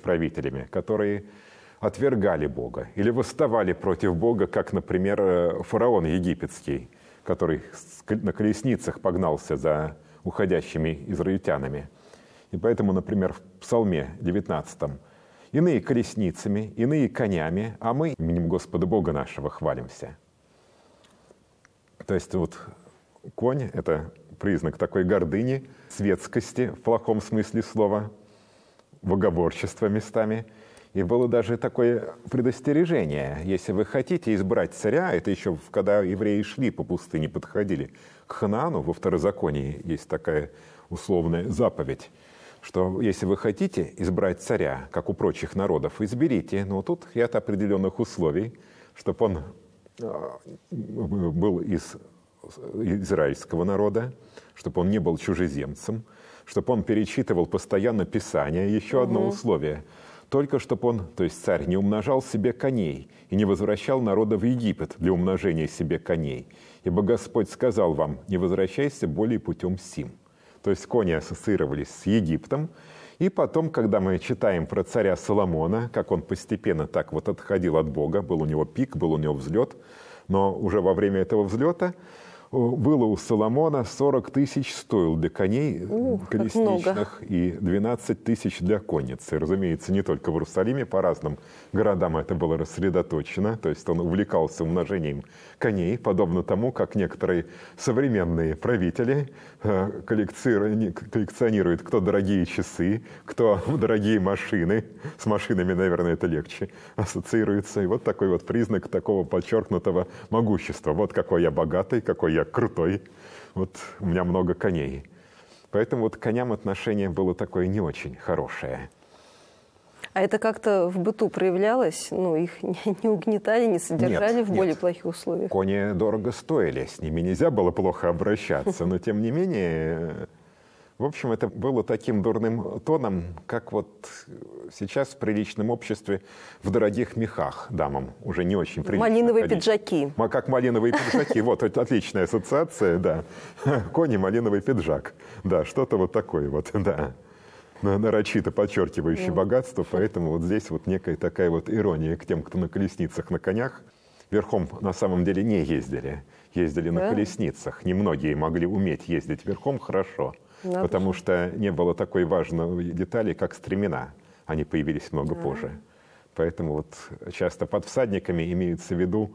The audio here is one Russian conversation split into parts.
правителями, которые отвергали Бога или восставали против Бога, как, например, фараон египетский, который на колесницах погнался за уходящими израильтянами. И поэтому, например, в Псалме 19 «Иные колесницами, иные конями, а мы именем Господа Бога нашего хвалимся». То есть вот конь – это признак такой гордыни, светскости в плохом смысле слова, богоборчества местами. И было даже такое предостережение: если вы хотите избрать царя, это еще когда евреи шли по пустыне, подходили к Ханаану, во Второзаконии есть такая условная заповедь, что если вы хотите избрать царя, как у прочих народов, изберите, но тут ряд определенных условий, чтобы он был из израильского народа, чтобы он не был чужеземцем, чтобы он перечитывал постоянно Писание. Еще одно условие – только чтобы он, то есть царь, не умножал себе коней и не возвращал народа в Египет для умножения себе коней. Ибо Господь сказал вам: не возвращайся более путем сим. То есть кони ассоциировались с Египтом. И потом, когда мы читаем про царя Соломона, как он постепенно так вот отходил от Бога, был у него пик, был у него взлет, но уже во время этого взлета было у Соломона 40 тысяч стоил для коней колесничных и 12 тысяч для конницы. Разумеется, не только в Иерусалиме, по разным городам это было рассредоточено. То есть он увлекался умножением коней, подобно тому, как некоторые современные правители коллекционируют кто дорогие часы, кто дорогие машины. С машинами, наверное, это легче ассоциируется. И вот такой вот признак такого подчеркнутого могущества. Вот какой я богатый, какой я крутой, вот у меня много коней. Поэтому вот к коням отношение было такое не очень хорошее. А это как-то в быту проявлялось? Ну, их не угнетали, не содержали в более плохих условиях? Кони дорого стоили, с ними нельзя было плохо обращаться, но тем не менее... В общем, это было таким дурным тоном, как вот сейчас в приличном обществе в дорогих мехах дамам уже не очень прилично. Малиновые ходить. Пиджаки. Как малиновые пиджаки. Вот отличная ассоциация, да. Кони, малиновый пиджак. Да, что-то вот такое вот, да. Нарочито подчеркивающее богатство, поэтому вот здесь вот некая такая вот ирония к тем, кто на колесницах, на конях. Верхом на самом деле не ездили. Ездили на колесницах. Немногие могли уметь ездить верхом хорошо. Потому что не было такой важной детали, как стремена. Они появились много позже. Поэтому вот часто под всадниками имеется в виду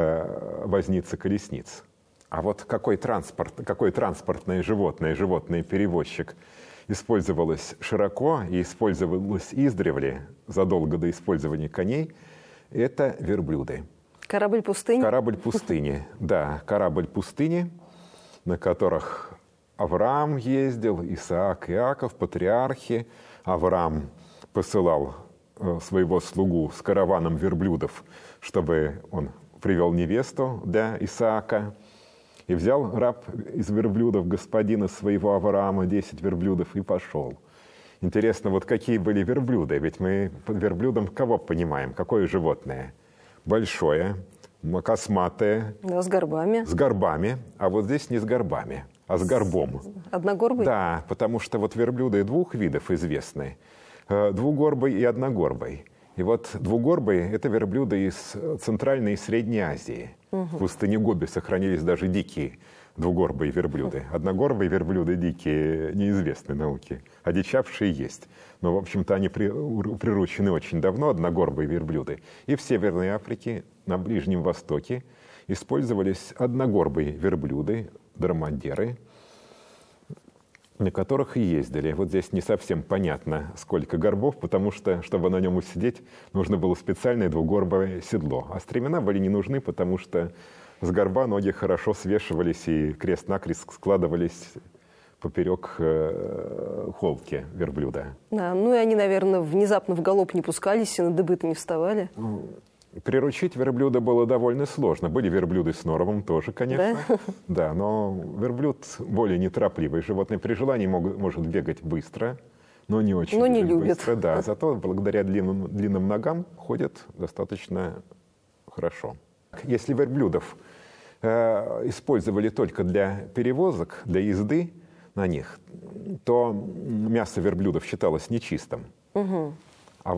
возница колесниц. А вот какое транспортное животное-перевозчик использовалось широко и использовалось издревле, задолго до использования коней, это верблюды. Корабль пустыни? Корабль пустыни, да. Корабль пустыни, на которых... Авраам ездил, Исаак, Иаков, патриархи. Авраам посылал своего слугу с караваном верблюдов, чтобы он привел невесту для Исаака. И взял раб из верблюдов господина своего Авраама 10 верблюдов и пошел. Интересно, вот какие были верблюды? Ведь мы под верблюдом кого понимаем? Какое животное? Большое, косматое. Да, с горбами. С горбами. А вот здесь не с горбами, а с горбом. Одногорбый? Да, потому что вот верблюды двух видов известны. Двугорбый и одногорбый. И вот двугорбые – это верблюды из Центральной и Средней Азии. В пустыне Гоби сохранились даже дикие двугорбые верблюды. Одногорбые верблюды дикие неизвестны науке. Одичавшие есть. Но, в общем-то, они приручены очень давно, одногорбые верблюды. И в Северной Африке, на Ближнем Востоке использовались одногорбые верблюды, дромадеры, на которых и ездили. Вот здесь не совсем понятно, сколько горбов, потому что, чтобы на нем усидеть, нужно было специальное двугорбое седло. А стремена были не нужны, потому что с горба ноги хорошо свешивались и крест-накрест складывались поперек холки верблюда. Да, ну и они, наверное, внезапно в галоп не пускались и на дыбы-то не вставали. Приручить верблюда было довольно сложно. Были верблюды с норовом тоже, конечно. Да? Да, но верблюд более неторопливый животное. При желании может бегать быстро, но не очень быстро. Да, зато благодаря длинным ногам ходят достаточно хорошо. Если верблюдов использовали только для перевозок, для езды на них, то мясо верблюдов считалось нечистым.